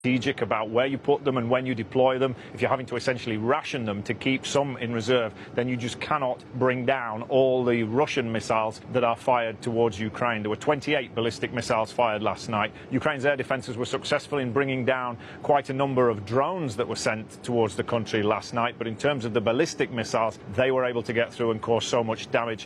strategic about where you put them and when you deploy them. If you're having to essentially ration them to keep some in reserve, then you just cannot bring down all the Russian missiles that are fired towards Ukraine. There were 28 ballistic missiles fired last night. Ukraine's air defences were successful in bringing down quite a number of drones that were sent towards the country last night, but in terms of the ballistic missiles, they were able to get through and cause so much damage.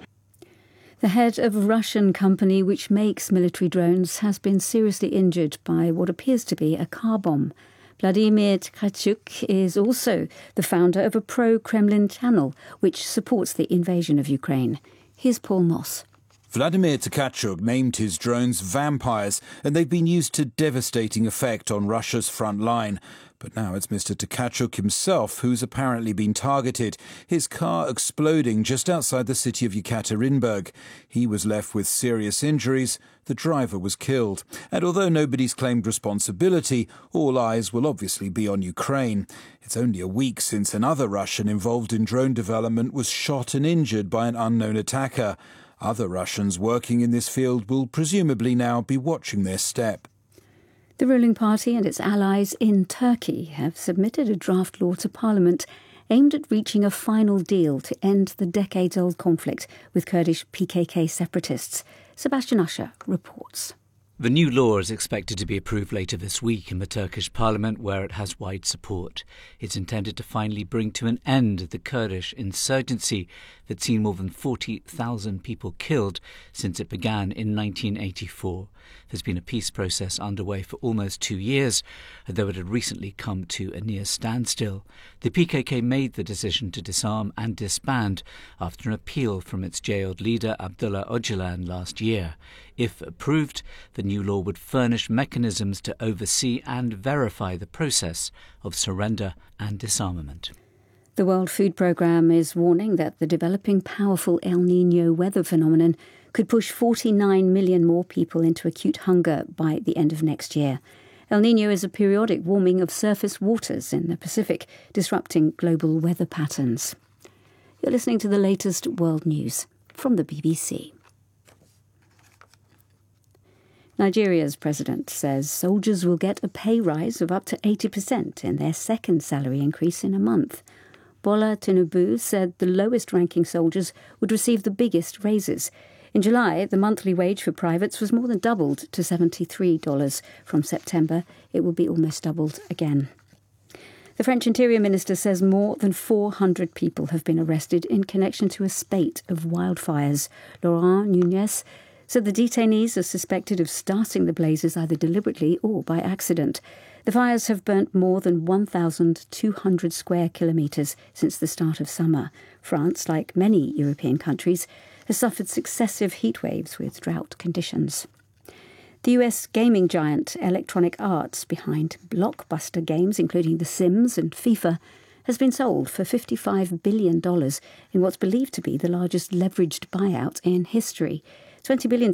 The head of a Russian company which makes military drones has been seriously injured by what appears to be a car bomb. Vladimir Tkachuk is also the founder of a pro-Kremlin channel which supports the invasion of Ukraine. Here's Paul Moss. Vladimir Tkachuk named his drones vampires, and they've been used to devastating effect on Russia's front line. But now it's Mr. Tkachuk himself who's apparently been targeted, his car exploding just outside the city of Yekaterinburg. He was left with serious injuries. The driver was killed. And although nobody's claimed responsibility, all eyes will obviously be on Ukraine. It's only a week since another Russian involved in drone development was shot and injured by an unknown attacker. Other Russians working in this field will presumably now be watching their step. The ruling party and its allies in Turkey have submitted a draft law to Parliament aimed at reaching a final deal to end the decades-old conflict with Kurdish PKK separatists. Sebastian Usher reports. The new law is expected to be approved later this week in the Turkish parliament, where it has wide support. It's intended to finally bring to an end the Kurdish insurgency that's seen more than 40,000 people killed since it began in 1984. There's been a peace process underway for almost 2 years, though it had recently come to a near standstill. The PKK made the decision to disarm and disband after an appeal from its jailed leader Abdullah Öcalan last year. If approved, the new law would furnish mechanisms to oversee and verify the process of surrender and disarmament. The World Food Programme is warning that the developing powerful El Niño weather phenomenon could push 49 million more people into acute hunger by the end of next year. El Niño is a periodic warming of surface waters in the Pacific, disrupting global weather patterns. You're listening to the latest world news from the BBC. Nigeria's president says soldiers will get a pay rise of up to 80% in their second salary increase in a month. Bola Tinubu said the lowest-ranking soldiers would receive the biggest raises. In July, the monthly wage for privates was more than doubled to $73. From September, it will be almost doubled again. The French Interior Minister says more than 400 people have been arrested in connection to a spate of wildfires. Laurent Nunez said the detainees are suspected of starting the blazes either deliberately or by accident. The fires have burnt more than 1,200 square kilometres since the start of summer. France, like many European countries, has suffered successive heat waves with drought conditions. The US gaming giant Electronic Arts, behind blockbuster games including The Sims and FIFA, has been sold for $55 billion in what's believed to be the largest leveraged buyout in history. $20 billion